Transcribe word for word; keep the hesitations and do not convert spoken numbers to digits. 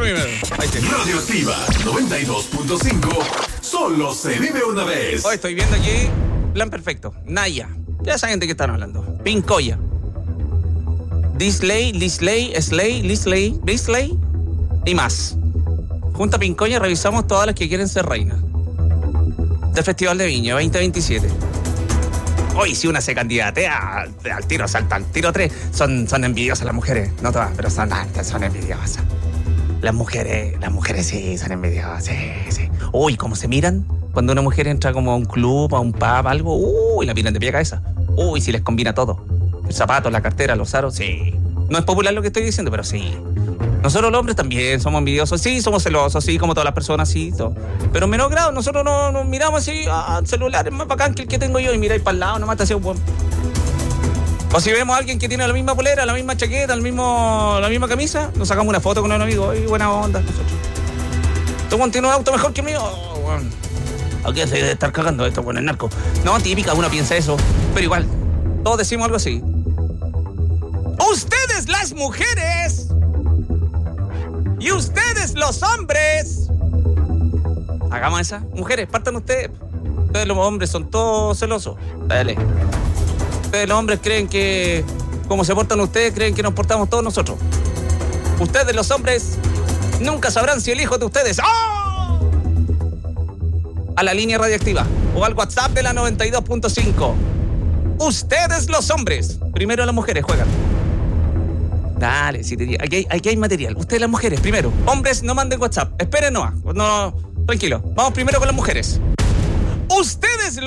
primero. Ahí sí. Radioactiva noventa y dos punto cinco. Solo se vive una vez. Hoy estoy viendo aquí. Plan perfecto. Naya. Ya saben de qué están hablando. Pincoya. Disley, Lisley, Slay, Lisley, Bisley y más. Junto a Pincoya revisamos todas las que quieren ser reinas del Festival de Viña veinte veintisiete. Hoy si una se candidatea al tiro, salta al tiro tres. Son, son envidiosas las mujeres. No todas, pero son, son envidiosas. Las mujeres, las mujeres sí, son envidiosas. Sí, sí. Uy, cómo se miran cuando una mujer entra como a un club, a un pub, algo. Uy, la miran de pie a cabeza. Uy, si les combina todo. El zapato, la cartera, los aros, sí. No es popular lo que estoy diciendo, pero sí. Nosotros los hombres también somos envidiosos, sí, somos celosos, sí, como todas las personas, sí, todo. Pero en menor grado, nosotros no nos miramos así, ah, el celular es más bacán que el que tengo yo, y miráis para el lado, nomás te hacía un buen. O si vemos a alguien que tiene la misma polera, la misma chaqueta, el mismo, la misma camisa, nos sacamos una foto con un amigo, y buena onda nosotros. ¿Tú tienes un auto mejor que el mío? Oh, bueno. ¿A qué se debe estar cagando esto con el narco? No, típica, uno piensa eso, pero igual, todos decimos algo así. ¡Ustedes las mujeres! ¡Y ustedes los hombres! Hagamos esa. Mujeres, partan ustedes. Ustedes los hombres son todos celosos. Dale. Ustedes los hombres creen que, como se portan ustedes, creen que nos portamos todos nosotros. Ustedes los hombres nunca sabrán si el hijo de ustedes... ¡Oh! A la línea radioactiva o al WhatsApp de la noventa y dos punto cinco. Ustedes los hombres. Primero las mujeres juegan. Dale, sí, te digo. Aquí hay, aquí hay material. Ustedes las mujeres, primero. Hombres, no manden WhatsApp. Esperen, no. No, tranquilo. Vamos primero con las mujeres. Ustedes